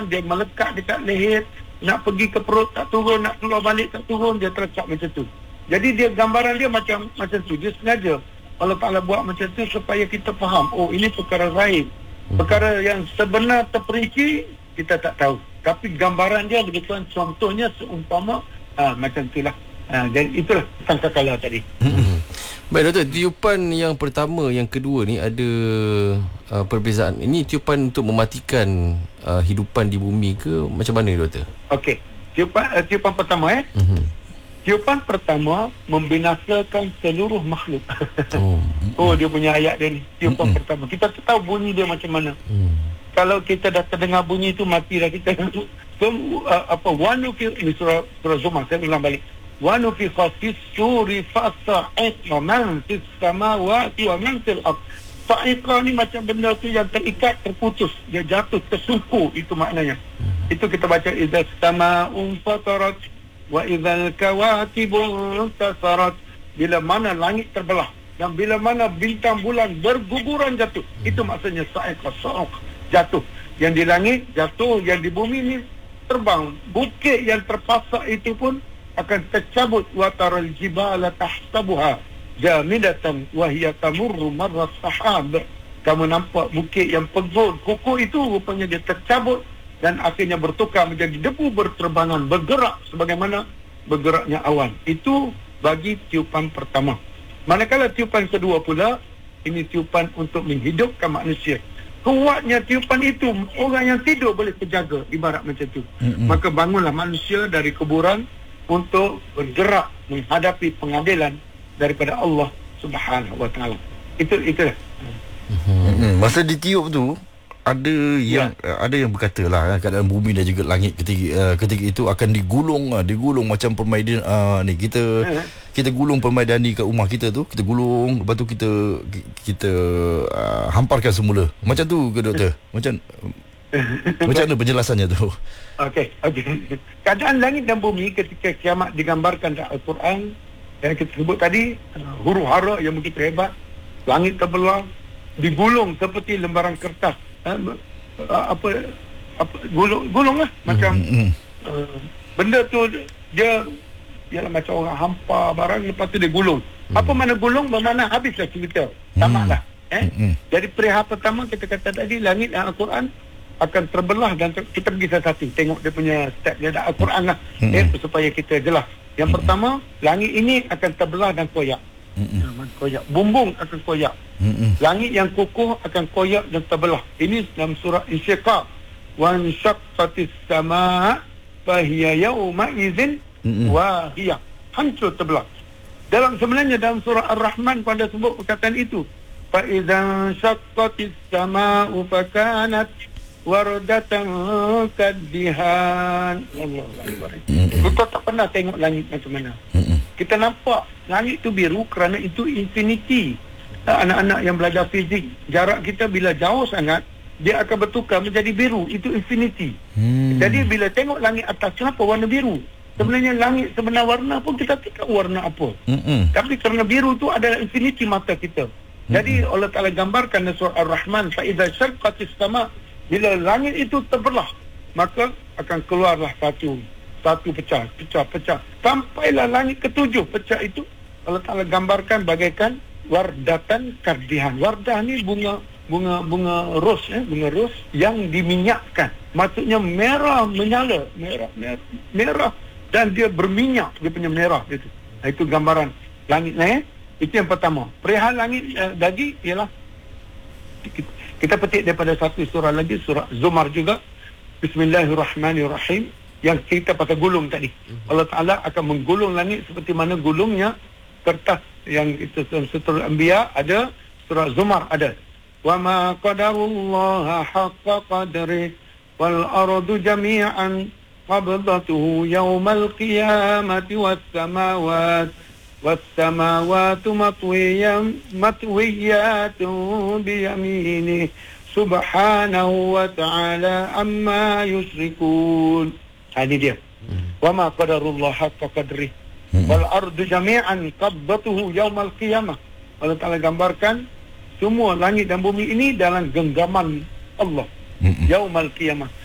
dia melekat dekat leher, nak pergi ke perut tak turun, nak keluar balik tak turun, dia terlekat macam tu. Jadi dia gambaran dia macam tu. Dia sengaja Allah Ta'ala buat macam tu supaya kita faham, oh ini perkara gaib. Perkara yang sebenar terperinci kita tak tahu. Tapi gambaran dia begituan, contohnya seumpama macam itulah. Dan itulah sangkakala tadi. Baik doktor, tiupan yang pertama, yang kedua ni ada perbezaan. Ini tiupan untuk mematikan hidupan di bumi ke macam mana doktor? Okey. Tiupan pertama Tiupan pertama membinasakan seluruh makhluk. Dia punya ayat dia ni. Tiupan pertama. Kita tahu bunyi dia macam mana. Kalau kita dah terdengar bunyi itu, matilah kita. Ini surah Zumar, saya ulang balik. وَنُفِخَ فِي السُّورِ فَصَعِقَ مَنْ فِي السَّمَاوَاتِ وَمَنْ فِي الْأَرْضِ. Sa'iqah ni macam benda tu yang terikat, terputus, dia jatuh, tersungkur, itu maknanya. Itu kita baca idza as-samaa'u fatarat wa idzal kawakibu intasarat. Bila mana langit terbelah dan bila mana bintang bulan berguguran jatuh, itu maksudnya sa'iqah, jatuh. Yang di langit jatuh, yang di bumi ni terbang. Bukit yang terpasak itu pun akan tercabut. Wa taral jibala tahsabuha jamidatan wa hiya tamurru marra sahab. Kamu nampak bukit yang pegur, kukuh itu rupanya dia tercabut dan akhirnya bertukar menjadi debu berterbangan, bergerak sebagaimana bergeraknya awan. Itu bagi tiupan pertama. Manakala tiupan kedua pula, ini tiupan untuk menghidupkan manusia. Kuatnya tiupan itu, orang yang tidur boleh terjaga, ibarat macam tu. Maka bangunlah manusia dari kuburan untuk bergerak menghadapi pengadilan daripada Allah Subhanahu wa taala. Itulah. Masa ditiup tu ada yang berkata lah keadaan bumi dan juga langit ketika itu akan digulung macam permainan ni kita gulung permaidani kat rumah kita tu, kita gulung, lepas tu kita hamparkan semula. Macam tu ke doktor? Macam mana penjelasannya tu? Okey. Keadaan langit dan bumi ketika kiamat digambarkan dalam Al-Quran yang kita sebut tadi, huru hara yang begitu hebat, langit terbelah, digulung seperti lembaran kertas. Gulung lah macam benda tu dia ialah macam orang hampa barang, lepas tu dia gulung. Apa mana gulung? Bermakna habislah cerita, tamatlah. Jadi perihal pertama kita kata tadi, langit dan Al-Quran akan terbelah dan kita pergi satu-satu tengok dia punya step dia ada Al-Quran lah, supaya kita jelas. Yang pertama, langit ini akan terbelah dan koyak. Bumbung akan koyak. Langit yang kukuh akan koyak dan terbelah. Ini dalam surah Insyiqaq. Wa insyaqqatis samaa fa hiya yawma idzin wahiyah. Hancur terbelah. Sebenarnya dalam surah Ar-Rahman pada sebut perkataan itu. Fa idza syaqqatis samaa'u fa kanat wardatan kaddihan. Kita tak pernah tengok langit macam mana. Kita nampak langit itu biru kerana itu infinity. Anak-anak yang belajar fizik, jarak kita bila jauh sangat, dia akan bertukar menjadi biru. Itu infinity. Jadi bila tengok langit atas, kenapa warna biru? Sebenarnya langit sebenar warna pun kita tak tahu warna apa. Tapi kerana biru itu adalah infinity mata kita. Jadi Allah Ta'ala gambarkan dalam surah Ar-Rahman, فَإِذَا شَقَّتِ السَّمَاءُ, bila langit itu terbelah, maka akan keluarlah satu pecah. Sampailah langit ketujuh pecah itu, Allah Ta'ala gambarkan bagaikan wardatan kardihan. Wardah ni bunga ros, bunga ros yang diminyakkan. Maksudnya merah menyala, merah dan dia berminyak, dia punya merah itu. Itu gambaran langit itu yang pertama. Perihal langit lagi ialah kita petik daripada satu surah lagi, surah Zumar juga. Bismillahirrahmanirrahim. Yang kita pasal gulung tadi. Allah Ta'ala akan menggulung langit seperti mana gulungnya kertas. Yang itu surah Anbiya ada, surah Zumar ada. Wa ma qadarullaha haqqa qadri wal ardu jami'an qabdatuhu yawmal qiyamati was samawati matwiyatun biyamini subhanahu wa ta'ala amma yusrikun. Ini dia. Wa ma qadarullaha haqqa qadri wal ardu jami'an qabdatuhu yawmal qiyamah. Allah Ta'ala gambarkan semua langit dan bumi ini dalam genggaman Allah yaumal qiyamah.